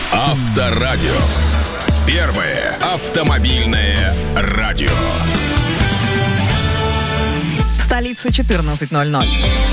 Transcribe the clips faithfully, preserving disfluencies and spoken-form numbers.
Авторадио. Первое автомобильное радио. В столице четырнадцать ноль ноль.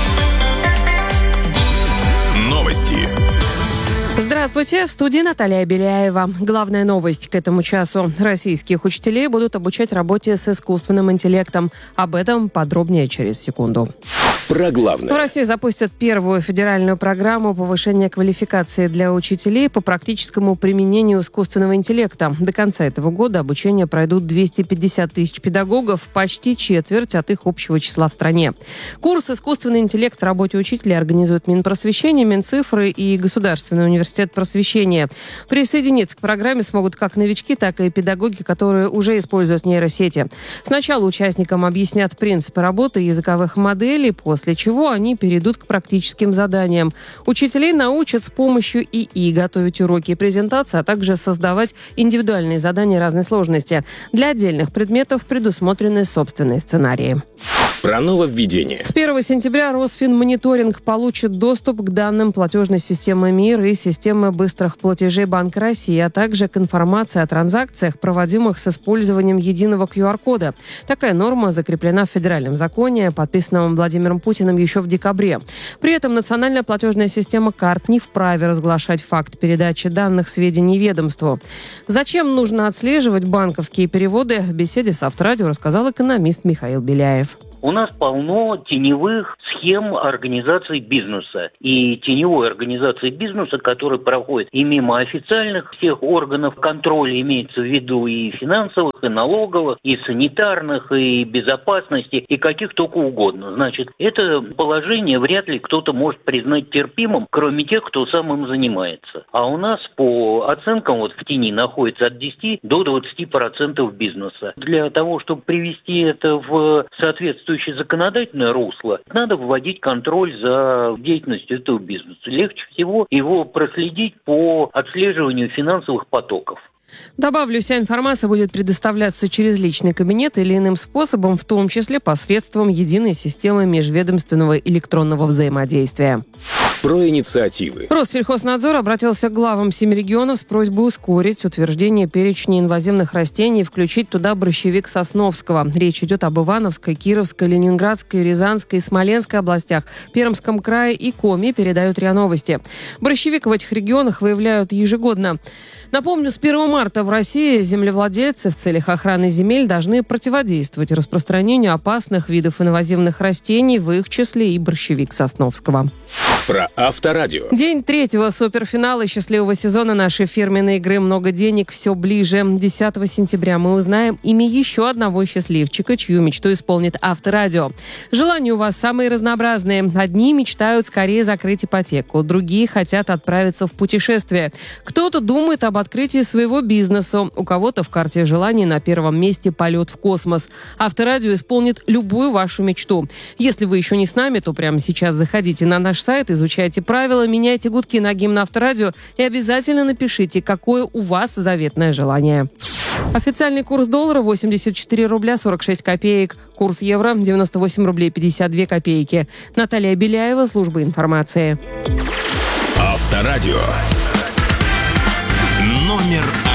Новости. Здравствуйте, в студии Наталья Беляева. Главная новость к этому часу. Российских учителей будут обучать работе с искусственным интеллектом. Об этом подробнее через секунду. Про главное. В России запустят первую федеральную программу повышения квалификации для учителей по практическому применению искусственного интеллекта. До конца этого года обучение пройдут двести пятьдесят тысяч педагогов, почти четверть от их общего числа в стране. Курс «Искусственный интеллект в работе учителя» организует Минпросвещение, Минцифры и Государственный университет просвещения. Присоединиться к программе смогут как новички, так и педагоги, которые уже используют нейросети. Сначала участникам объяснят принципы работы языковых моделей, после чего они перейдут к практическим заданиям. Учителей научат с помощью ИИ готовить уроки и презентации, а также создавать индивидуальные задания разной сложности. Для отдельных предметов предусмотрены собственные сценарии. Про нововведение. С первого сентября Росфинмониторинг получит доступ к данным платежной системы МИР и системы быстрых платежей Банка России, а также к информации о транзакциях, проводимых с использованием единого ку ар кода. Такая норма закреплена в федеральном законе, подписанном Владимиром Путиным еще в декабре. При этом национальная платежная система карт не вправе разглашать факт передачи данных сведений ведомству. Зачем нужно отслеживать банковские переводы, в беседе с Авторадио рассказал экономист Михаил Беляев. У нас полно теневых схем организации бизнеса. И теневой организации бизнеса, которые проходят и мимо официальных всех органов контроля, имеется в виду и финансовых, и налоговых, и санитарных, и безопасности, и каких только угодно. Значит, это положение вряд ли кто-то может признать терпимым, кроме тех, кто сам им занимается. А у нас по оценкам вот в тени находится от десяти до двадцати процентов бизнеса. Для того, чтобы привести это в соответствующее законодательное русло, надо вводить контроль за деятельностью этого бизнеса. Легче всего его проследить по отслеживанию финансовых потоков. Добавлю, вся информация будет предоставляться через личный кабинет или иным способом, в том числе посредством единой системы межведомственного электронного взаимодействия. Про инициативы. Россельхознадзор обратился к главам семи регионов с просьбой ускорить утверждение перечня инвазивных растений и включить туда борщевик Сосновского. Речь идет об Ивановской, Кировской, Ленинградской, Рязанской, Смоленской областях, Пермском крае и Коми, передают РИА Новости. Борщевик в этих регионах выявляют ежегодно. Напомню, с первого марта в России землевладельцы в целях охраны земель должны противодействовать распространению опасных видов инвазивных растений, в их числе и борщевик Сосновского. Про Авторадио. День третьего суперфинала счастливого сезона нашей фирменной игры «Много денег» все ближе. десятого сентября мы узнаем имя еще одного счастливчика, чью мечту исполнит Авторадио. Желания у вас самые разнообразные. Одни мечтают скорее закрыть ипотеку, другие хотят отправиться в путешествие. Кто-то думает об открытии своего бизнеса, у кого-то в карте желаний на первом месте полет в космос. Авторадио исполнит любую вашу мечту. Если вы еще не с нами, то прямо сейчас заходите на наш сайт, изучайте правила, меняйте гудки на гимн Авторадио и обязательно напишите, какое у вас заветное желание. Официальный курс доллара восемьдесят четыре рубля сорок шесть копеек. Курс евро девяносто восемь рублей пятьдесят две копейки. Наталья Беляева, служба информации. Авторадио. Номер